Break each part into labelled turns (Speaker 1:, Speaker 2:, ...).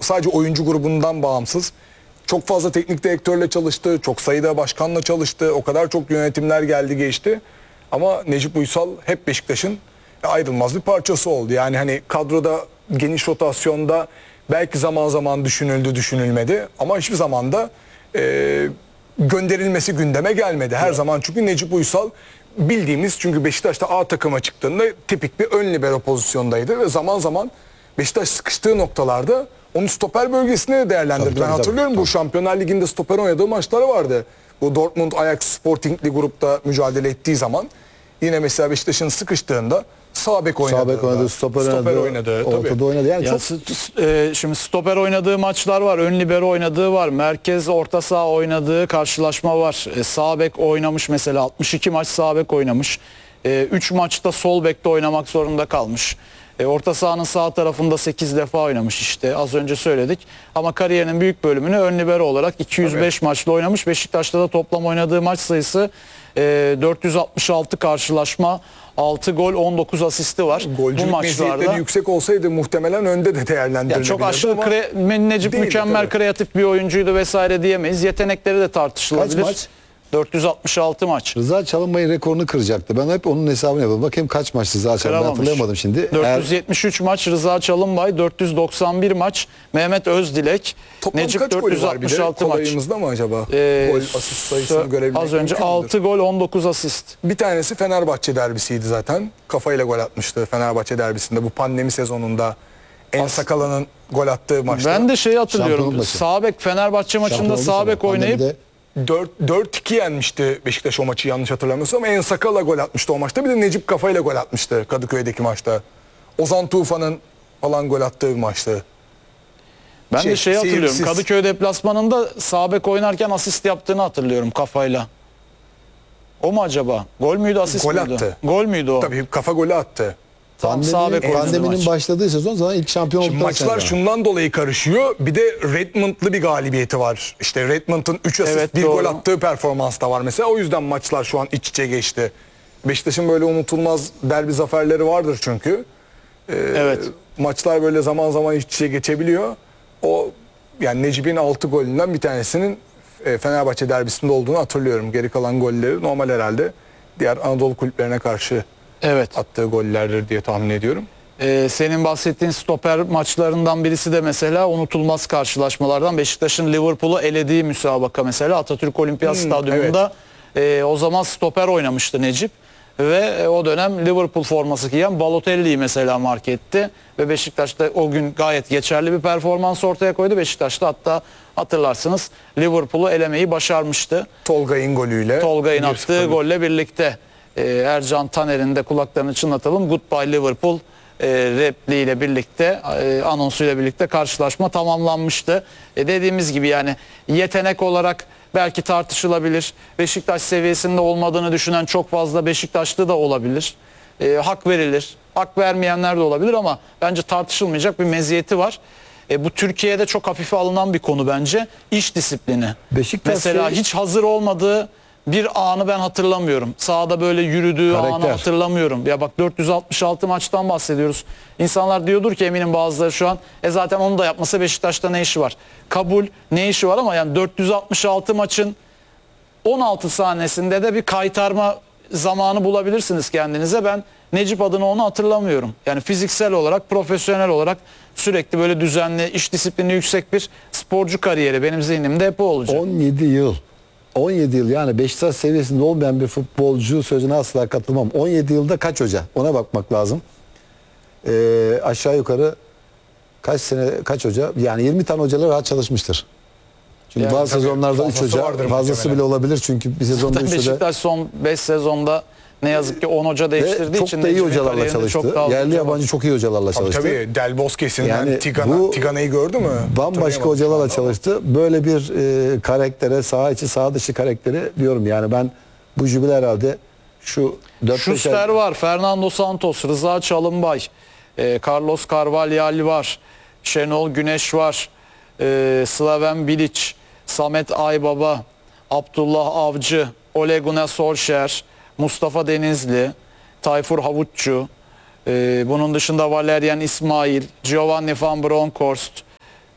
Speaker 1: sadece oyuncu grubundan bağımsız. Çok fazla teknik direktörle çalıştı, çok sayıda başkanla çalıştı, o kadar çok yönetimler geldi geçti. Ama Necip Uysal hep Beşiktaş'ın ayrılmaz bir parçası oldu. Yani hani kadroda geniş rotasyonda belki zaman zaman düşünüldü, düşünülmedi ama hiçbir zaman da gönderilmesi gündeme gelmedi. Her zaman çünkü Necip Uysal bildiğimiz, çünkü Beşiktaş'ta A takıma çıktığında tipik bir ön libero pozisyondaydı ve zaman zaman Beşiktaş sıkıştığı noktalarda onu stoper bölgesine de değerlendirdi.
Speaker 2: Tabii,
Speaker 1: Ben hatırlıyorum
Speaker 2: tabii.
Speaker 1: bu Şampiyonlar Ligi'nde stoper oynadığı maçları vardı. Bu Dortmund, Ajax, Sporting'li grupta mücadele ettiği zaman yine mesela Beşiktaş'ın sıkıştığında sağ bek oynadı.
Speaker 2: Sağ bek oynadı, stoper oynadı,
Speaker 1: Tabii.
Speaker 2: ortada oynadı. Yani
Speaker 3: Ya
Speaker 2: çok
Speaker 3: şimdi stoper oynadığı maçlar var, ön libero oynadığı var, merkez orta saha oynadığı karşılaşma var. Sağ bek oynamış mesela, 62 maç sağ bek oynamış. 3 maçta sol bekte oynamak zorunda kalmış. Orta sahanın sağ tarafında 8 defa oynamış, işte az önce söyledik. Ama kariyerinin büyük bölümünü ön libero olarak 205 maçla oynamış. Beşiktaş'ta da toplam oynadığı maç sayısı 466 karşılaşma, 6 gol, 19 asisti var.
Speaker 1: Golcülük
Speaker 3: bu
Speaker 1: meziyetleri
Speaker 3: maçlarda
Speaker 1: yüksek olsaydı muhtemelen önde de değerlendirilebilirdi.
Speaker 3: ya çok aşırı
Speaker 1: ama
Speaker 3: Necip
Speaker 1: değildi,
Speaker 3: mükemmel
Speaker 1: tabii.
Speaker 3: kreatif bir oyuncuydu vesaire diyemeyiz. Yetenekleri de tartışılabilir.
Speaker 2: Kaç maç?
Speaker 3: 466 maç.
Speaker 2: Rıza Çalınbay'ın rekorunu kıracaktı. Ben hep onun hesabını yapıyorum. Bakayım kaç maç Rıza Çalınbay,
Speaker 3: Kıramamış.
Speaker 2: hatırlayamadım şimdi.
Speaker 3: 473 maç Rıza Çalınbay, 491 maç Mehmet Özdilek,
Speaker 1: Toplam
Speaker 3: Necip
Speaker 1: kaç golü var bir de?
Speaker 3: 466 maç.
Speaker 1: Kolayımızda mı acaba? Gol, asist sayısını görebilmek
Speaker 3: Az önce
Speaker 1: mümkün müdür?
Speaker 3: 6 gol, 19 asist.
Speaker 1: Bir tanesi Fenerbahçe derbisiydi zaten. Kafayla gol atmıştı Fenerbahçe derbisinde. Bu pandemi sezonunda En Sakala'nın gol attığı maçta.
Speaker 3: Ben de şeyi
Speaker 2: Şampiyonluk
Speaker 3: hatırlıyorum.
Speaker 2: maçı.
Speaker 3: Sağ bek Fenerbahçe maçında
Speaker 2: Şampiyonluk
Speaker 3: sağ bek
Speaker 2: maçı.
Speaker 3: oynayıp
Speaker 2: Pandemide
Speaker 1: 4-2 yenmişti Beşiktaş o maçı, yanlış hatırlamıyorsam. En Sakala gol atmıştı o maçta. Bir de Necip kafayla gol atmıştı Kadıköy'deki maçta. Ozan Tufan'ın falan gol attığı bir maçtı.
Speaker 3: ben de şeyi hatırlıyorum.
Speaker 1: seyirsiz.
Speaker 3: Kadıköy deplasmanında sağ bek oynarken asist yaptığını hatırlıyorum kafayla. O mu acaba? Gol müydü, asist
Speaker 1: Gol
Speaker 3: müydü?
Speaker 1: attı.
Speaker 3: Gol müydü o?
Speaker 1: Tabii kafa golü attı.
Speaker 3: Tam sağ bek oynadı
Speaker 2: pandeminin
Speaker 3: maç.
Speaker 2: başladığı sezon zaten ilk şampiyon
Speaker 1: Şimdi
Speaker 2: olduktan
Speaker 1: maçlar
Speaker 2: sonra.
Speaker 1: şundan dolayı karışıyor. Bir de Redmond'lı bir galibiyeti var. İşte Redmond'un 3 asist
Speaker 3: Evet,
Speaker 1: 1 gol
Speaker 3: doğru.
Speaker 1: attığı performans da var mesela. O yüzden maçlar şu an iç içe geçti. Beşiktaş'ın böyle unutulmaz derbi zaferleri vardır çünkü.
Speaker 3: Evet.
Speaker 1: Maçlar böyle zaman zaman iç içe geçebiliyor. O yani Necip'in 6 golünden bir tanesinin Fenerbahçe derbisinde olduğunu hatırlıyorum. Geri kalan golleri normal herhalde diğer Anadolu kulüplerine karşı
Speaker 3: Evet.
Speaker 1: attığı gollerdir diye tahmin ediyorum.
Speaker 3: Senin bahsettiğin stoper maçlarından birisi de mesela unutulmaz karşılaşmalardan. Beşiktaş'ın Liverpool'u elediği müsabaka mesela Atatürk Olimpiyat Stadyumunda o zaman stoper oynamıştı Necip. Ve o dönem Liverpool forması giyen Balotelli'yi mesela mark etti. Ve Beşiktaş'ta o gün gayet geçerli bir performans ortaya koydu. Beşiktaş'ta hatta hatırlarsınız Liverpool'u elemeyi başarmıştı.
Speaker 1: Tolga'nın golüyle.
Speaker 3: Tolga'nın
Speaker 1: 1-0'lık.
Speaker 3: attığı golle birlikte Ercan Taner'in de kulaklarını çınlatalım. Goodbye Liverpool repliğiyle birlikte, anonsuyla birlikte karşılaşma tamamlanmıştı. Dediğimiz gibi yani yetenek olarak belki tartışılabilir. Beşiktaş seviyesinde olmadığını düşünen çok fazla Beşiktaşlı da olabilir. Hak verilir. Hak vermeyenler de olabilir ama bence tartışılmayacak bir meziyeti var. Bu Türkiye'de çok hafife alınan bir konu bence. İş disiplini.
Speaker 2: Beşiktaş
Speaker 3: Mesela hiç hazır olmadığı bir anı ben hatırlamıyorum. Sahada böyle yürüdüğü anı
Speaker 2: Karakter.
Speaker 3: hatırlamıyorum. Ya bak 466 maçtan bahsediyoruz. İnsanlar diyordur ki eminim bazıları şu an zaten onu da yapmasa Beşiktaş'ta ne işi var? Kabul, ne işi var ama yani 466 maçın 16 sahnesinde de bir kaytarma zamanı bulabilirsiniz kendinize. Ben Necip adına onu hatırlamıyorum. Yani fiziksel olarak, profesyonel olarak sürekli böyle düzenli, iş disiplini yüksek bir sporcu kariyeri benim zihnimde hep o olacak.
Speaker 2: 17 yıl. 17 yıl yani Beşiktaş seviyesinde olmayan bir futbolcu sözüne asla katılmam. 17 yılda kaç hoca? Ona bakmak lazım. Aşağı yukarı kaç sene kaç hoca? Yani 20 tane hocalar rahat çalışmıştır. Çünkü
Speaker 3: Yani
Speaker 2: bazı
Speaker 1: tabii
Speaker 2: sezonlarda 3
Speaker 1: fazlası
Speaker 2: hoca,
Speaker 1: vardır
Speaker 2: fazlası
Speaker 1: muhtemelen.
Speaker 2: bile olabilir çünkü bir sezonda 3 hoca.
Speaker 3: Beşiktaş son 5 sezonda ne yazık ki 10 hoca değiştirdiği
Speaker 2: Ve çok
Speaker 3: için
Speaker 2: da iyi
Speaker 3: Necip'in
Speaker 2: hocalarla
Speaker 3: kariyerinde
Speaker 2: çalıştı.
Speaker 3: çok daha
Speaker 2: Yerli
Speaker 3: uzun
Speaker 2: yabancı çok iyi hocalarla
Speaker 1: Tabii
Speaker 2: çalıştı.
Speaker 1: tabii. Del Bosque'sin.
Speaker 2: Yani
Speaker 1: Yani
Speaker 2: bu-
Speaker 1: Tigana'yı gördü mü?
Speaker 2: Bambaşka
Speaker 1: Hatırlayamadım
Speaker 2: hocalarla
Speaker 1: şu anda ama.
Speaker 2: çalıştı. Böyle bir karaktere, saha içi, saha dışı karakteri diyorum. Yani ben bu jübile herhalde şu 4-5
Speaker 3: Schuster var, Fernando Santos, Rıza Çalınbay, Carlos Carvalhal var, Şenol Güneş var, Slaven Bilic, Samet Aybaba, Abdullah Avcı, Ole Gunnar Solskjaer, Mustafa Denizli, Tayfur Havutçu, bunun dışında Valerian İsmail, Giovanni van Bronckhorst,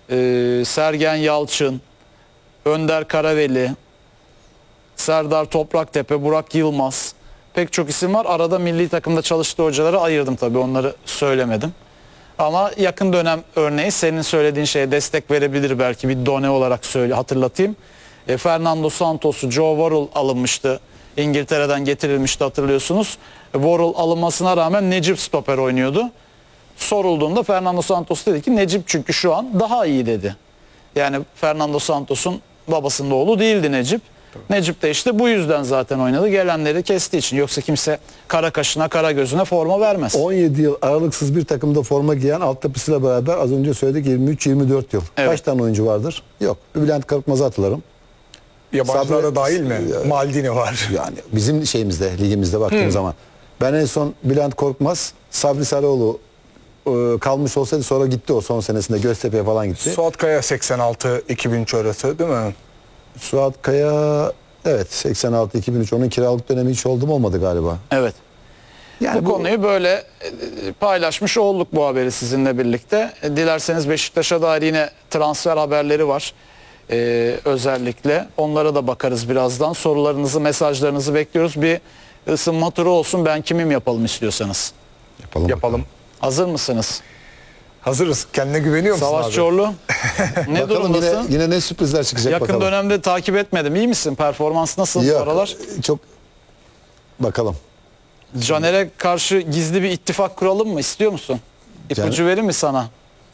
Speaker 3: Sergen Yalçın, Önder Karaveli, Serdar Topraktepe, Burak Yılmaz, pek çok isim var. Arada milli takımda çalıştığı hocaları ayırdım tabii, onları söylemedim. Ama yakın dönem örneği senin söylediğin şeye destek verebilir belki, bir done olarak hatırlatayım. Fernando Santos'u, Joe Worrall alınmıştı. İngiltere'den getirilmişti, hatırlıyorsunuz. Worrall alınmasına rağmen Necip stoper oynuyordu. Sorulduğunda Fernando Santos dedi ki Necip çünkü şu an daha iyi dedi. Yani Fernando Santos'un babasının oğlu değildi Necip. Necip de işte bu yüzden zaten oynadı. Gelenleri kestiği için. Yoksa kimse kara kaşına kara gözüne forma vermez.
Speaker 2: 17 yıl aralıksız bir takımda forma giyen, altyapısıyla beraber az önce söyledik 23-24 yıl.
Speaker 3: Evet.
Speaker 2: Kaç tane oyuncu vardır? Yok. Bir Bülent Korkmaz'ı hatırlarım.
Speaker 1: Yabancılara
Speaker 2: Sabri-
Speaker 1: dahil mi? Maldini var.
Speaker 2: Yani bizim şeyimizde, ligimizde baktığım zaman. Ben en son Bülent Korkmaz, Sabri Sarıoğlu kalmış olsaydı, sonra gitti o son senesinde Göztepe'ye falan gitti.
Speaker 1: Suat Kaya 86-2003 arası değil mi?
Speaker 2: Suat Kaya, evet, 86-2003, onun kiralık dönemi hiç oldu mu olmadı galiba.
Speaker 3: Evet.
Speaker 2: Yani
Speaker 3: Bu konuyu böyle paylaşmış olduk, bu haberi sizinle birlikte. Dilerseniz Beşiktaş'a dair yine transfer haberleri var. Özellikle onlara da bakarız birazdan. Sorularınızı, mesajlarınızı bekliyoruz. Bir ısınma turu olsun, ben kimim yapalım istiyorsanız.
Speaker 1: Yapalım.
Speaker 3: Hazır mısınız?
Speaker 1: Hazırız. Kendine güveniyor musun
Speaker 3: Savaş
Speaker 1: abi?
Speaker 3: Çorlu, ne
Speaker 2: Bakalım
Speaker 3: durumdasın?
Speaker 2: yine ne sürprizler çıkacak
Speaker 3: Yakın
Speaker 2: bakalım.
Speaker 3: dönemde takip etmedim. İyi misin? Performans nasıl bu
Speaker 2: Yok,
Speaker 3: aralar?
Speaker 2: çok bakalım.
Speaker 3: Caner'e karşı gizli bir ittifak kuralım mı? İstiyor musun? İpucu vereyim mi sana?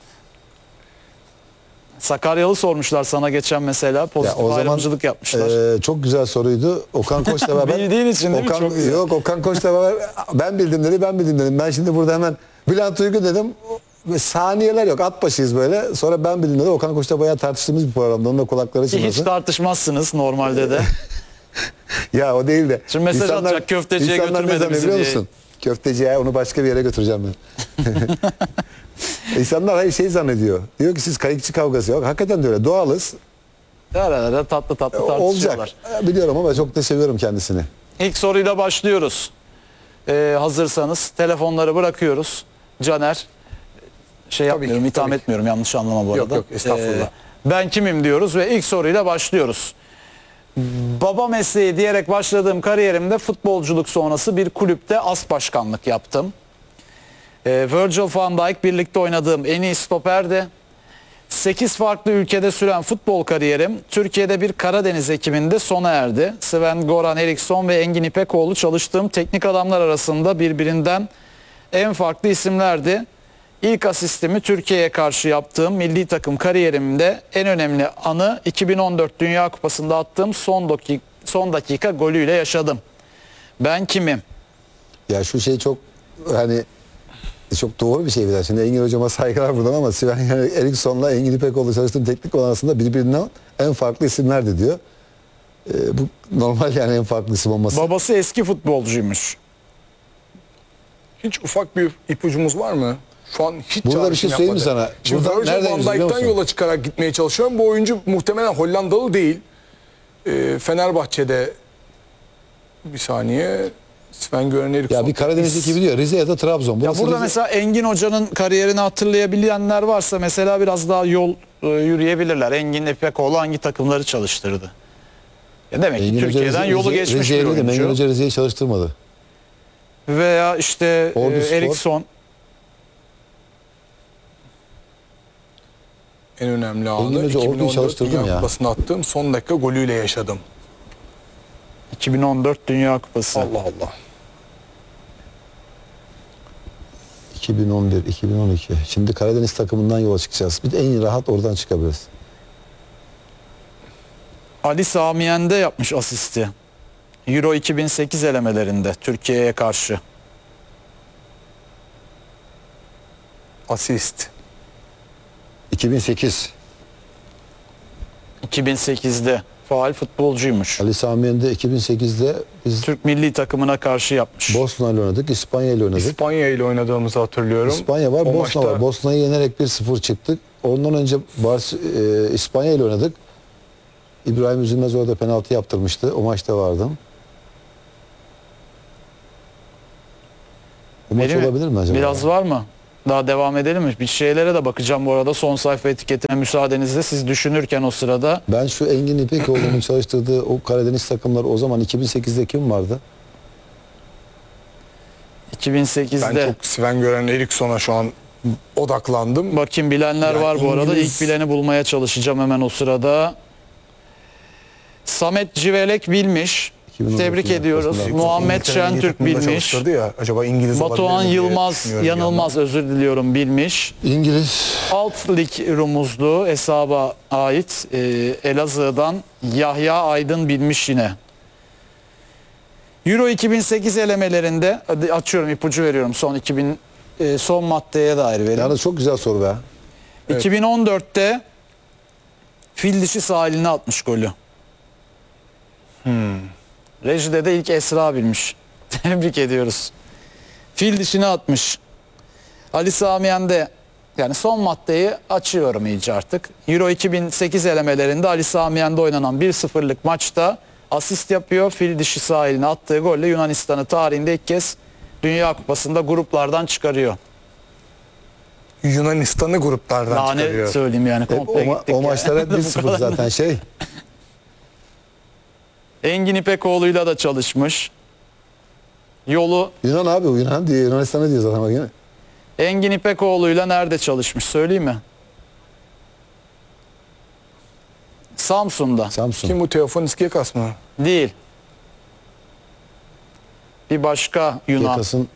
Speaker 3: Sakaryalı sormuşlar sana geçen mesela. Pozitif ayrımcılık yapmışlar.
Speaker 2: Çok güzel soruydu. Okan Koç'la beraber.
Speaker 3: Bildiğin için değil mi? Çok güzel.
Speaker 2: Yok, Okan Koç'la beraber ben bildim dedi, ben bildim dedim. Ben şimdi burada hemen Bülent Uygun dedim. Ve saniyeler yok. At başıyız böyle. Sonra ben bildim dedi. Okan Koç'la bayağı tartıştığımız bir programda. Onun da kulakları
Speaker 3: Hiç
Speaker 2: çınlasın.
Speaker 3: tartışmazsınız normalde de.
Speaker 2: Ya o değil de.
Speaker 3: Şimdi mesaj atacak, köfteciye
Speaker 2: insanlar ne
Speaker 3: götürmedi
Speaker 2: zannediyor
Speaker 3: bizi
Speaker 2: biliyor
Speaker 3: diye.
Speaker 2: musun? Köfteciye, onu başka bir yere götüreceğim ben. İnsanlar hayır şey zannediyor. Diyor ki siz kayıkçı kavgası yok. Hakikaten de öyle. Doğalız.
Speaker 3: Arada tatlı tatlı
Speaker 2: Olacak.
Speaker 3: tartışıyorlar.
Speaker 2: Biliyorum ama çok da seviyorum kendisini.
Speaker 3: İlk soruyla başlıyoruz. Hazırsanız telefonları bırakıyoruz. Caner, yapmıyorum,
Speaker 1: ki,
Speaker 3: itham
Speaker 1: tabii ki.
Speaker 3: etmiyorum, yanlış anlama bu arada.
Speaker 1: Yok, estağfurullah.
Speaker 3: Ben kimim diyoruz ve ilk soruyla başlıyoruz. Baba mesleği diyerek başladığım kariyerimde futbolculuk sonrası bir kulüpte as başkanlık yaptım. Virgil van Dijk birlikte oynadığım en iyi stoperdi. 8 farklı ülkede süren futbol kariyerim Türkiye'de bir Karadeniz ekibinde sona erdi. Sven-Göran Eriksson ve Engin İpekoğlu çalıştığım teknik adamlar arasında birbirinden en farklı isimlerdi. İlk asistimi Türkiye'ye karşı yaptığım milli takım kariyerimde en önemli anı 2014 Dünya Kupası'nda attığım son dakika golüyle yaşadım. Ben kimim?
Speaker 2: Ya şu şey çok hani çok doğru bir şey bir daha. Şimdi Engin hocama saygılar buradan ama Sven Eriksson'la Engin İpekoğlu çalıştığım teknik olan arasında birbirinden en farklı isimlerdi diyor. Bu normal yani, en farklı isim olması.
Speaker 3: Babası eski futbolcuymuş.
Speaker 1: Hiç ufak bir ipucumuz var mı? Şu an hiç
Speaker 2: Burada bir şey
Speaker 1: çağrışım
Speaker 2: söyleyeyim mi
Speaker 1: yapmadı.
Speaker 2: sana?
Speaker 1: Şimdi
Speaker 2: Buradan
Speaker 1: Virgil
Speaker 2: nereden
Speaker 1: van
Speaker 2: biliyor
Speaker 1: Dijk'ten
Speaker 2: musun?
Speaker 1: yola çıkarak gitmeye çalışıyorum. Bu oyuncu muhtemelen Hollandalı değil. Fenerbahçe'de bir saniye Sven-Göran Eriksson.
Speaker 2: Ya bir Karadeniz ekibi diyor. Rize ya da Trabzon.
Speaker 3: Ya
Speaker 2: Burası
Speaker 3: burada
Speaker 2: Rize.
Speaker 3: mesela Engin Hoca'nın kariyerini hatırlayabilenler varsa mesela biraz daha yol yürüyebilirler. Engin İpekoğlu hangi takımları çalıştırdı? Ya demek ki
Speaker 2: Engin Hoca
Speaker 3: Türkiye'den yolu geçmiş
Speaker 2: Rize'ye
Speaker 3: bir
Speaker 2: değil de Engin
Speaker 3: oyuncu.
Speaker 2: Hoca Rize'yi çalıştırmadı.
Speaker 3: Veya işte
Speaker 2: Ordu Spor.
Speaker 3: Eriksson.
Speaker 1: En önemli anı
Speaker 2: Engin Hoca Ordu'yu
Speaker 1: 2014
Speaker 2: çalıştırdı
Speaker 1: Dünya
Speaker 2: mı ya?
Speaker 1: Kupası'nda attığım son dakika golüyle yaşadım.
Speaker 3: 2014 Dünya Kupası.
Speaker 1: Allah Allah.
Speaker 2: 2011, 2012. Şimdi Karadeniz takımından yola çıkacağız. Bir de en rahat oradan çıkabiliriz.
Speaker 3: Ali Samiyen'de yapmış asisti. Euro 2008 elemelerinde Türkiye'ye karşı.
Speaker 1: Asist.
Speaker 2: 2008.
Speaker 3: 2008'de faal futbolcuymuş.
Speaker 2: Ali Samiyen'de 2008'de biz
Speaker 3: Türk milli takımına karşı yapmış.
Speaker 2: Bosna ile oynadık, İspanya ile oynadık.
Speaker 1: İspanya ile oynadığımızı hatırlıyorum.
Speaker 2: İspanya var,
Speaker 1: O
Speaker 2: Bosna
Speaker 1: maçta
Speaker 2: var. Bosna'yı yenerek 1-0 çıktık. Ondan önce İspanya ile oynadık. İbrahim Üzülmez orada penaltı yaptırmıştı. O maçta vardım. Bu maç
Speaker 3: Benim-
Speaker 2: olabilir mi acaba?
Speaker 3: Biraz var mı? Daha devam edelim mi? Bir şeylere de bakacağım bu arada. Son sayfa etiketine müsaadenizle siz düşünürken o sırada.
Speaker 2: Ben şu Engin İpekoğlu'nun çalıştırdığı o Karadeniz takımları o zaman 2008'de kim vardı?
Speaker 3: 2008'de.
Speaker 1: Ben çok Sven Gören Eriksson'a şu an odaklandım.
Speaker 3: Bakayım bilenler
Speaker 1: Ya
Speaker 3: var bu arada.
Speaker 1: İngiliz-
Speaker 3: İlk bileni bulmaya çalışacağım hemen o sırada. Samet Civelek bilmiş.
Speaker 2: 2019
Speaker 3: Tebrik ediyoruz.
Speaker 2: Kupası'nda.
Speaker 3: Muhammed
Speaker 1: İngiltere milli
Speaker 3: Şentürk
Speaker 1: takımında
Speaker 3: bilmiş.
Speaker 1: çalıştırdı ya. Acaba İngiliz
Speaker 3: Batuhan
Speaker 1: olabilir mi diye
Speaker 3: Yılmaz
Speaker 1: düşünüyorum bir
Speaker 3: Yanılmaz özür diliyorum bilmiş.
Speaker 2: İngiliz.
Speaker 3: Alt lig rumuzlu hesaba ait Elazığ'dan Yahya Aydın bilmiş yine. Euro 2008 elemelerinde hadi açıyorum ipucu veriyorum son maddeye dair verin.
Speaker 2: Yalnız çok güzel soru be.
Speaker 3: 2014'te fil dişi sahiline atmış golü. Rejide de ilk Esra bilmiş. Tebrik ediyoruz. Fil dişine atmış. Ali Samiyen de yani son maddeyi açıyorum iyice artık. Euro 2008 elemelerinde Ali Samiyen'de oynanan 1-0'lık maçta asist yapıyor. Fil dişi sahiline attığı golle Yunanistan'ı tarihinde ilk kez Dünya Kupası'nda gruplardan çıkarıyor.
Speaker 1: Yunanistan'ı gruplardan
Speaker 3: Daha ne
Speaker 1: çıkarıyor.
Speaker 3: söyleyeyim yani
Speaker 2: Hep
Speaker 3: komple gittik
Speaker 2: o
Speaker 3: ya.
Speaker 2: maçlar hep
Speaker 3: Bu
Speaker 2: 1-0
Speaker 3: kadar.
Speaker 2: zaten şey.
Speaker 3: Engin İpekoğlu'yla da çalışmış. Yolu
Speaker 2: Yunan abi o Yunan diye Yunanistan'ı diyor zaten bak yine.
Speaker 3: Engin İpekoğlu'yla nerede çalışmış söyleyeyim mi? Samsun'da.
Speaker 2: Samsun.
Speaker 1: Kim bu Teofanis Gekas mı?
Speaker 3: Değil. Bir başka Yunan.
Speaker 2: Yakasın.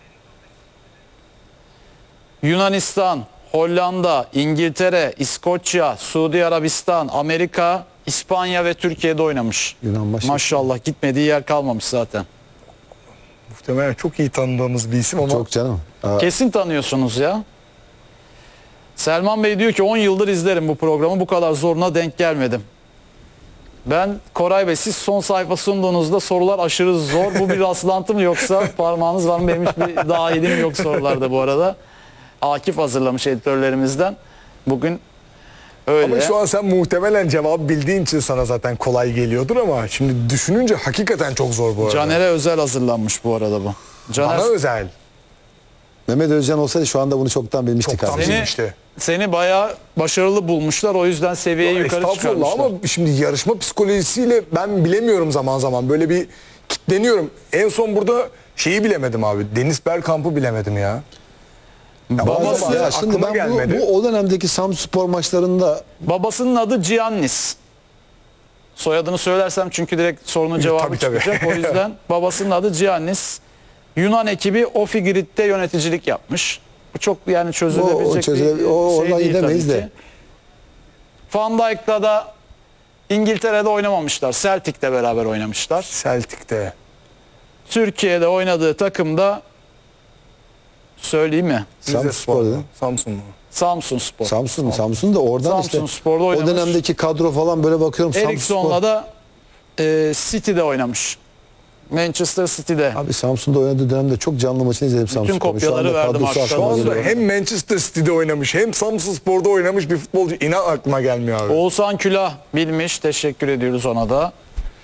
Speaker 3: Yunanistan, Hollanda, İngiltere, İskoçya, Suudi Arabistan, Amerika, İspanya ve Türkiye'de oynamış.
Speaker 2: Yunan başı.
Speaker 3: Maşallah gitmediği yer kalmamış zaten.
Speaker 1: Muhtemelen çok iyi tanıdığımız bir isim ama
Speaker 2: Çok canım. Aa,
Speaker 3: Kesin tanıyorsunuz ya. Selman Bey diyor ki 10 yıldır izlerim bu programı, bu kadar zoruna denk gelmedim. Ben Koray Bey siz son sayfa sunduğunuzda sorular aşırı zor. Bu bir rastlantı mı yoksa parmağınız var mı? Benim hiçbir dahilim yok sorularda bu arada. Akif hazırlamış editörlerimizden. Bugün öyle.
Speaker 1: ama şu an sen muhtemelen cevabı bildiğin için sana zaten kolay geliyordur ama şimdi düşününce hakikaten çok zor bu arada.
Speaker 3: Caner'e özel hazırlanmış bu arada bu. Caner
Speaker 1: Bana özel.
Speaker 2: Mehmet Özcan olsaydı şu anda bunu çoktan bilmiştik
Speaker 1: Çoktan
Speaker 2: abi.
Speaker 1: bilmişti.
Speaker 3: seni bayağı başarılı bulmuşlar. O yüzden seviyeyi yukarı
Speaker 1: Estağfurullah
Speaker 3: çıkarmışlar.
Speaker 1: ama şimdi yarışma psikolojisiyle ben bilemiyorum zaman zaman. Böyle bir kitleniyorum. En son burada şeyi bilemedim abi. Deniz Bergkamp'ı bilemedim ya.
Speaker 3: Babası-
Speaker 1: vallahi
Speaker 2: Ya şimdi
Speaker 1: aklıma
Speaker 2: ben
Speaker 1: gelmedi.
Speaker 2: bu o dönemdeki Samspor maçlarında
Speaker 3: Babasının adı Giannis. Soyadını söylersem çünkü direkt sorunun cevabı
Speaker 1: tabii.
Speaker 3: çıkacak. O yüzden babasının adı Giannis. Yunan ekibi Ophigrid'de yöneticilik yapmış. Bu çok yani çözülebilecek bir şey
Speaker 2: oradan
Speaker 3: değil
Speaker 2: gidemeyiz
Speaker 3: tabii
Speaker 2: de.
Speaker 3: ki. Van Dijk'la da İngiltere'de oynamamışlar. Celtic'le beraber oynamışlar.
Speaker 1: Celtic'te.
Speaker 3: Türkiye'de oynadığı takımda söyleyeyim mi?
Speaker 2: Samspor dedim.
Speaker 1: Samsun mu?
Speaker 3: Samsun Spor.
Speaker 2: Samsun da oradan
Speaker 3: Samsun
Speaker 2: işte
Speaker 3: Spor'da
Speaker 2: o
Speaker 3: oynamış.
Speaker 2: dönemdeki kadro falan böyle bakıyorum
Speaker 3: Eriksson'la da City'de oynamış. Manchester City'de.
Speaker 2: Abi Samsun'da oynadığı dönemde çok canlı maçını izledim Samsun'u.
Speaker 3: kopyaları verdim
Speaker 1: Şu
Speaker 3: aklıma
Speaker 1: anda
Speaker 3: geliyor.
Speaker 1: hem Manchester City'de oynamış hem Samsunspor'da oynamış bir futbolcu. İnan aklıma gelmiyor abi.
Speaker 3: Oğuzhan Külah bilmiş. Teşekkür ediyoruz ona da.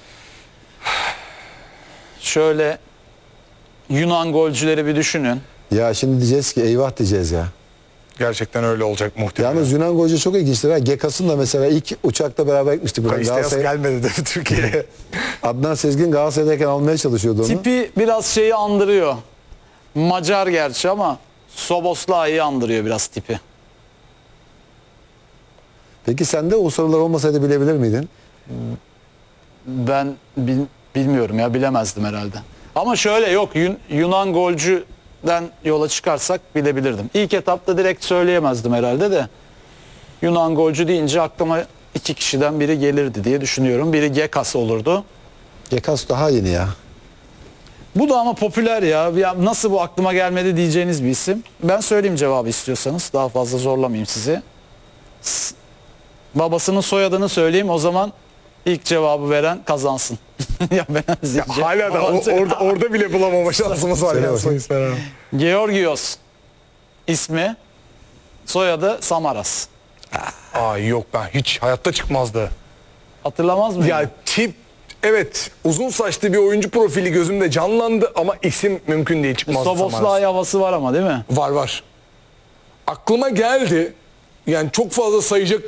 Speaker 3: Şöyle Yunan golcüleri bir düşünün.
Speaker 2: Ya şimdi diyeceğiz ki eyvah diyeceğiz ya.
Speaker 1: Gerçekten öyle olacak muhtemelen.
Speaker 2: Yalnız Yunan golcü çok ilginçtir. Ha. Gekas'ın da mesela ilk uçakta beraber gitmiştik. Buradan.
Speaker 1: Kayıstayas
Speaker 2: Galatasaray-
Speaker 1: gelmedi de Türkiye'ye.
Speaker 2: Adnan Sezgin Galatasaray'dayken almaya çalışıyordu onu.
Speaker 3: Tipi biraz şeyi andırıyor. Macar gerçi ama Soboslai'yi andırıyor biraz tipi.
Speaker 2: Peki sen de o sorular olmasaydı bilebilir miydin?
Speaker 3: Ben bilmiyorum ya bilemezdim herhalde. Ama şöyle yok Yunan golcüden yola çıkarsak bilebilirdim. İlk etapta direkt söyleyemezdim herhalde de. Yunan golcü deyince aklıma iki kişiden biri gelirdi diye düşünüyorum. Biri Gekas olurdu.
Speaker 2: Gekas daha yeni ya.
Speaker 3: Bu da ama popüler ya. Ya nasıl bu aklıma gelmedi diyeceğiniz bir isim. Ben söyleyeyim cevabı istiyorsanız. Daha fazla zorlamayayım sizi. Babasının soyadını söyleyeyim o zaman ilk cevabı veren kazansın. ya ben
Speaker 1: Hala da orada bile bulamama şansımız var.
Speaker 2: Söyle
Speaker 1: ya,
Speaker 2: bakayım.
Speaker 1: soy ismi beraber.
Speaker 3: Georgios ismi, soyadı Samaras.
Speaker 1: Aa yok ben hiç hayatta çıkmazdı.
Speaker 3: Hatırlamaz mıyım?
Speaker 1: Ya tip evet uzun saçlı bir oyuncu profili gözümde canlandı ama isim mümkün değil çıkmazdı.
Speaker 3: Soboslai havası var ama değil mi?
Speaker 1: Var. aklıma geldi. Yani çok fazla sayacak